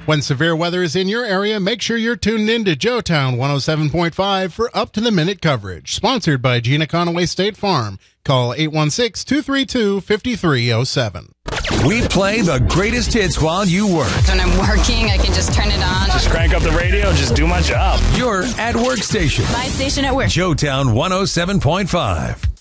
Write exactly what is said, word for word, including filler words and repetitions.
When severe weather is in your area, make sure you're tuned in to Joetown one oh seven point five for up-to-the-minute coverage. Sponsored by Gina Conaway State Farm. Call eight one six, two three two, five three zero seven. We play the greatest hits while you work. When I'm working, I can just turn it on. Just crank up the radio, just do my job. Your at-work station. My station at work. Joetown one oh seven point five.